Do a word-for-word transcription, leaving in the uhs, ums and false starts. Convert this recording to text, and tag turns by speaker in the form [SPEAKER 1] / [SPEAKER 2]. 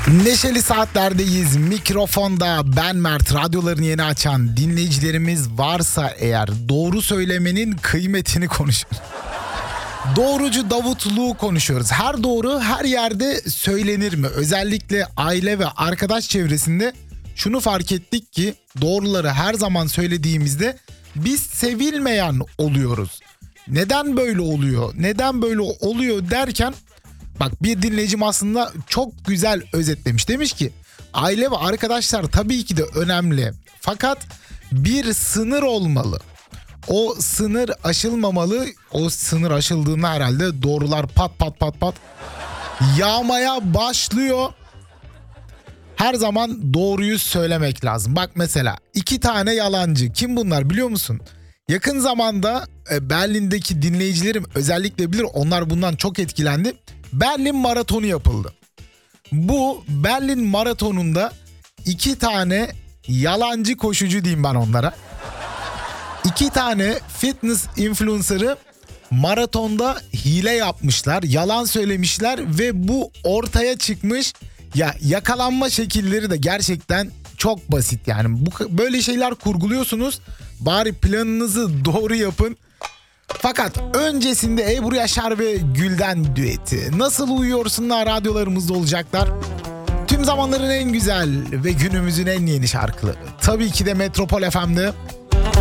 [SPEAKER 1] Neşeli saatlerdeyiz. Mikrofonda ben Mert. Radyolarını yeni açan dinleyicilerimiz varsa eğer doğru söylemenin kıymetini konuşuyoruz. Doğrucu Davutluğu konuşuyoruz. Her doğru her yerde söylenir mi? Özellikle aile ve arkadaş çevresinde şunu fark ettik ki doğruları her zaman söylediğimizde biz sevilmeyen oluyoruz. Neden böyle oluyor? Neden böyle oluyor derken bak bir dinleyicim aslında çok güzel özetlemiş. Demiş ki aile ve arkadaşlar tabii ki de önemli. Fakat bir sınır olmalı. O sınır aşılmamalı. O sınır aşıldığında herhalde doğrular pat pat pat pat yağmaya başlıyor. Her zaman doğruyu söylemek lazım. Bak mesela iki tane yalancı. Kim bunlar biliyor musun? Yakın zamanda Berlin'deki dinleyicilerim özellikle bilir. Onlar bundan çok etkilendi. Berlin Maratonu yapıldı. Bu Berlin Maratonu'nda iki tane yalancı koşucu diyeyim ben onlara. İki tane fitness influencer'ı maratonda hile yapmışlar, yalan söylemişler ve bu ortaya çıkmış. Ya yakalanma şekilleri de gerçekten çok basit yani. Bu böyle şeyler kurguluyorsunuz. Bari planınızı doğru yapın. Fakat öncesinde Ebru Yaşar ve Gül'den düeti. Nasıl uyuyorsunlar radyolarımızda olacaklar. Tüm zamanların en güzel ve günümüzün en yeni şarkıları. Tabii ki de Metropol F M'de